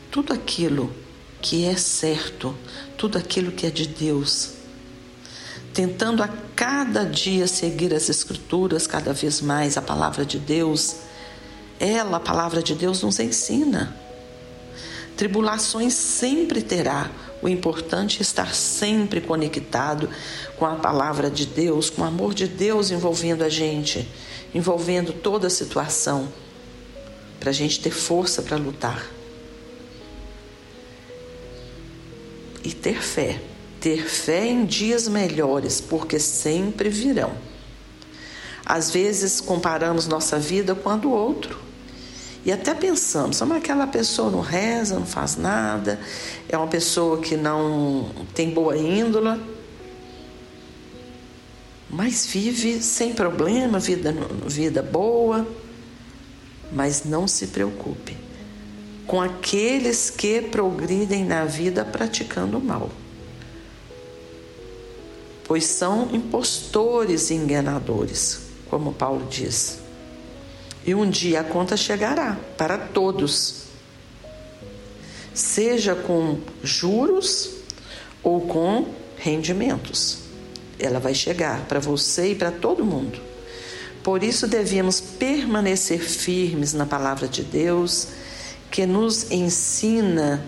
tudo aquilo que é certo, tudo aquilo que é de Deus, tentando a cada dia seguir as Escrituras, cada vez mais a palavra de Deus. A palavra de Deus nos ensina. Tribulações sempre terá. O importante é estar sempre conectado com a palavra de Deus, com o amor de Deus envolvendo a gente, envolvendo toda a situação, para a gente ter força para lutar. E ter fé em dias melhores, porque sempre virão. Às vezes comparamos nossa vida com a do outro. E até pensamos, mas aquela pessoa não reza, não faz nada, é uma pessoa que não tem boa índole, mas vive sem problema, vida boa. Mas não se preocupe com aqueles que progridem na vida praticando o mal, pois são impostores e enganadores, como Paulo diz. E um dia a conta chegará para todos, seja com juros ou com rendimentos. Ela vai chegar para você e para todo mundo. Por isso devemos permanecer firmes na palavra de Deus, que nos ensina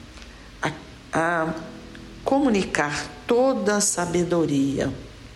a comunicar toda a sabedoria.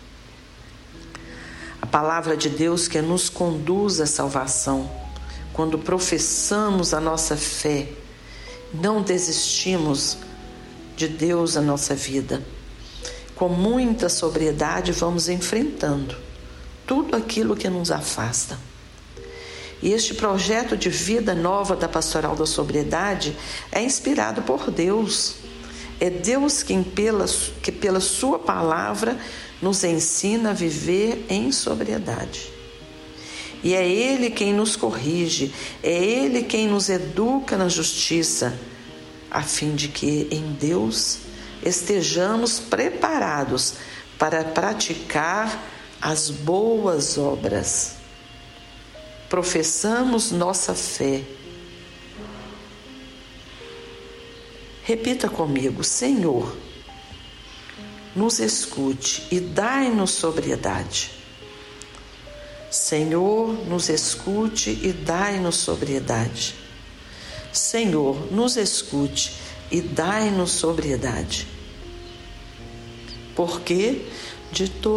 A palavra de Deus que nos conduz à salvação. Quando professamos a nossa fé, não desistimos de Deus na nossa vida. Com muita sobriedade vamos enfrentando tudo aquilo que nos afasta. E este projeto de vida nova da Pastoral da Sobriedade é inspirado por Deus. É Deus que pela sua palavra nos ensina a viver em sobriedade. E é Ele quem nos corrige, é Ele quem nos educa na justiça, a fim de que em Deus estejamos preparados para praticar as boas obras. Professamos nossa fé. Repita comigo: Senhor, nos escute e dai-nos sobriedade. Senhor, nos escute e dai-nos sobriedade. Senhor, nos escute e dai-nos sobriedade. Porque de todo